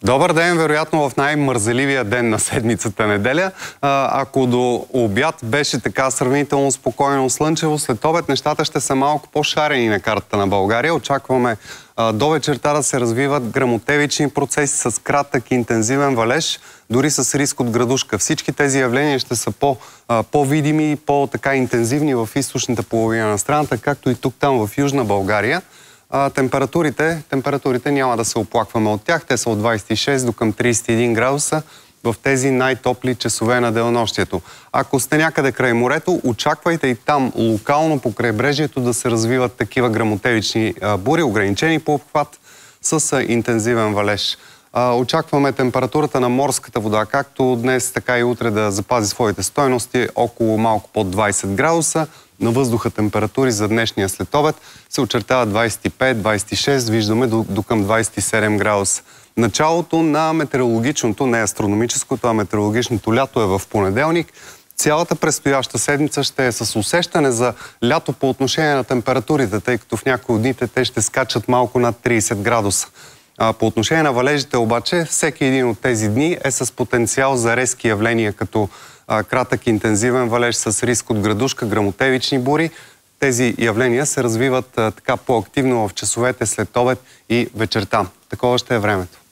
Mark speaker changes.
Speaker 1: Добър ден, вероятно в най-мързеливия ден на седмицата неделя. Ако до обяд беше така сравнително спокойно слънчево, след обед нещата ще са малко по-шарени на картата на България. Очакваме до вечерта да се развиват гръмотевични процеси с кратък интензивен валеж, дори с риск от градушка. Всички тези явления ще са по-видими и по-така интензивни в източната половина на страната, както и тук-там в Южна България. Температурите няма да се оплакваме от тях. Те са от 26 до към 31 градуса в тези най-топли часове на денонощието. Ако сте някъде край морето, очаквайте и там локално по крайбрежието да се развиват такива гръмотевични бури, ограничени по обхват с интензивен валеж. Очакваме температурата на морската вода, както днес, така и утре, да запази своите стойности около малко под 20 градуса. На въздуха температури за днешния следобед се очертават 25-26, виждаме до към 27 градуса. Началото на метеорологичното, не астрономическото, а метеорологичното лято е в понеделник. Цялата предстояща седмица ще е с усещане за лято по отношение на температурите, тъй като в някои от дните те ще скачат малко над 30 градуса. По отношение на валежите обаче, всеки един от тези дни е с потенциал за резки явления, като кратък интензивен валеж с риск от градушка, гръмотевични бури. Тези явления се развиват така по-активно в часовете след обед и вечерта. Такова ще е времето.